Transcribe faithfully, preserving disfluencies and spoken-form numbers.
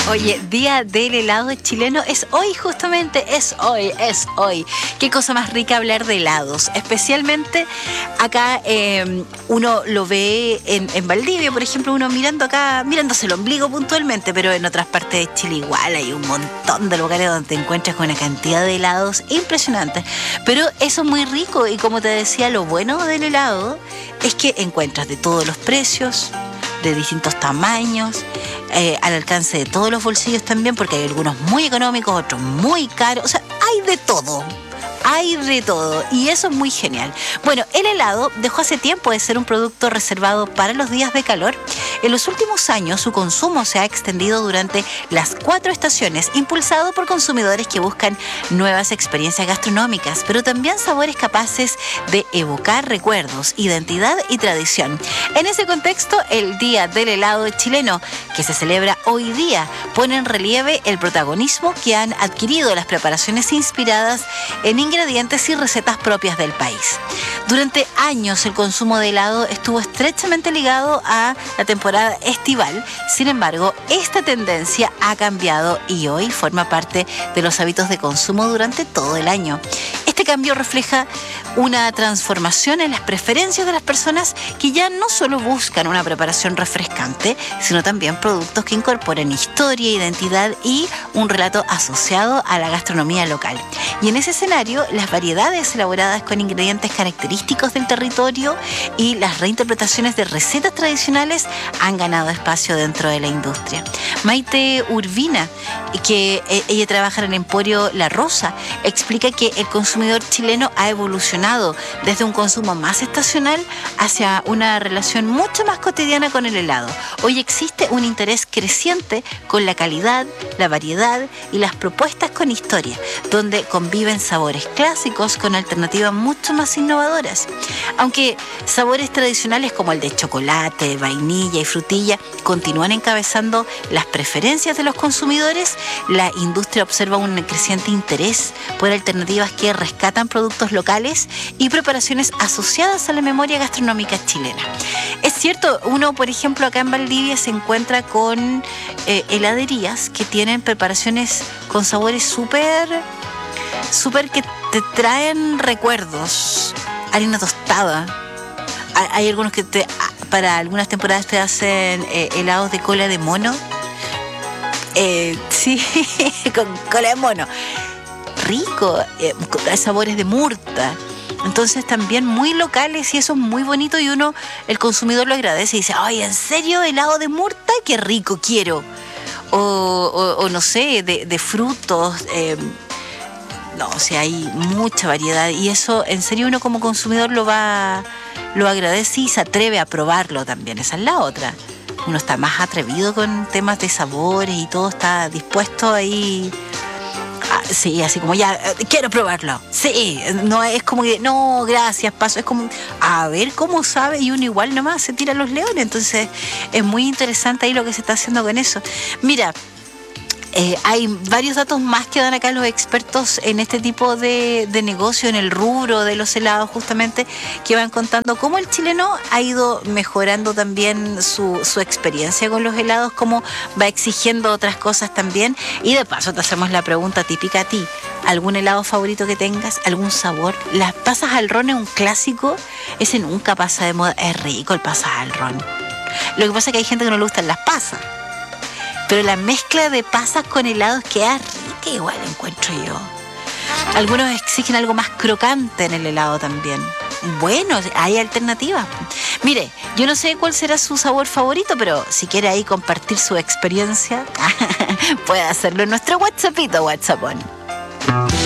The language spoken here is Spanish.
Oye, Día del Helado Chileno es hoy, justamente, es hoy, es hoy. Qué cosa más rica hablar de helados. Especialmente acá eh, uno lo ve en, en Valdivia, por ejemplo, uno mirando acá, mirándose el ombligo puntualmente, pero en otras partes de Chile igual hay un montón de lugares donde te encuentras con una cantidad de helados impresionantes. Pero eso es muy rico y, como te decía, lo bueno del helado es que encuentras de todos los precios, de distintos tamaños, eh, al alcance de todos los bolsillos también, porque hay algunos muy económicos, otros muy caros, o sea, hay de todo. Hay de todo y eso es muy genial. Bueno, el helado dejó hace tiempo de ser un producto reservado para los días de calor. En los últimos años su consumo se ha extendido durante las cuatro estaciones, impulsado por consumidores que buscan nuevas experiencias gastronómicas, pero también sabores capaces de evocar recuerdos, identidad y tradición. En ese contexto, el Día del Helado Chileno, que se celebra hoy día, pone en relieve el protagonismo que han adquirido las preparaciones inspiradas en ingredientes y recetas propias del país. Durante años el consumo de helado estuvo estrechamente ligado a la temporada estival. Sin embargo, esta tendencia ha cambiado y hoy forma parte de los hábitos de consumo durante todo el año. Este cambio refleja una transformación en las preferencias de las personas que ya no solo buscan una preparación refrescante, sino también productos que incorporen historia, identidad y un relato asociado a la gastronomía local. Y en ese escenario, las variedades elaboradas con ingredientes característicos del territorio y las reinterpretaciones de recetas tradicionales han ganado espacio dentro de la industria. Maite Urbina, que eh, ella trabaja en el Emporio La Rosa, explica que el consumidor chileno ha evolucionado desde un consumo más estacional hacia una relación mucho más cotidiana con el helado. Hoy existe un interés creciente con la calidad, la variedad y las propuestas con historia, donde conviven sabores clásicos con alternativas mucho más innovadoras. Aunque sabores tradicionales como el de chocolate, vainilla y frutilla continúan encabezando las preferencias de los consumidores, la industria observa un creciente interés por alternativas que rescatan productos locales y preparaciones asociadas a la memoria gastronómica chilena. Es cierto, uno, por ejemplo, acá en Valdivia se encuentra con eh, heladerías que tienen preparaciones con sabores súper, súper que te traen recuerdos. Harina tostada. Hay algunos que te, para algunas temporadas te hacen eh, helados de cola de mono. Eh, sí, con cola de mono. Rico, eh, sabores de murta. Entonces también muy locales y eso es muy bonito y uno, el consumidor lo agradece y dice, ay, ¿en serio helado de murta? ¡Qué rico, quiero! O, o, o no sé, de, de frutos. Eh, no, o sea, hay mucha variedad y eso en serio uno como consumidor lo va, lo agradece y se atreve a probarlo también. Esa es la otra. Uno está más atrevido con temas de sabores y todo está dispuesto ahí. Ah, sí, así como ya, quiero probarlo. Sí, no es como que, no, gracias, paso. Es como, a ver cómo sabe y uno igual nomás se tira los leones. Entonces es muy interesante ahí lo que se está haciendo con eso. Mira, Eh, hay varios datos más que dan acá los expertos en este tipo de, de negocio, en el rubro de los helados justamente, que van contando cómo el chileno ha ido mejorando también su, su experiencia con los helados, cómo va exigiendo otras cosas también. Y de paso te hacemos la pregunta típica a ti, ¿algún helado favorito que tengas? ¿Algún sabor? Las pasas al ron es un clásico, ese nunca pasa de moda, es rico el pasas al ron. Lo que pasa es que hay gente que no le gustan las pasas, pero la mezcla de pasas con helados queda rica, igual encuentro yo. Algunos exigen algo más crocante en el helado también. Bueno, hay alternativas. Mire, yo no sé cuál será su sabor favorito, pero si quiere ahí compartir su experiencia, puede hacerlo en nuestro WhatsAppito, WhatsAppón.